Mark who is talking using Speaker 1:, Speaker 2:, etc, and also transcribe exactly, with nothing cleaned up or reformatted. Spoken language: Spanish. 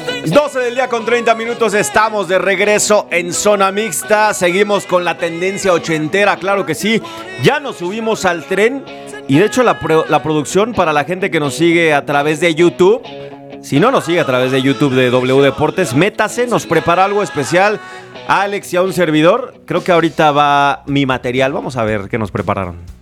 Speaker 1: doce del día con treinta minutos, estamos de regreso en Zona Mixta. Seguimos con la tendencia ochentera, claro que sí. Ya nos subimos al tren y de hecho la, pro- la producción para la gente que nos sigue a través de YouTube, si no nos sigue a través de YouTube de W Deportes, métase, nos prepara algo especial. Alex y a un servidor, creo que ahorita va mi material. Vamos a ver qué nos prepararon.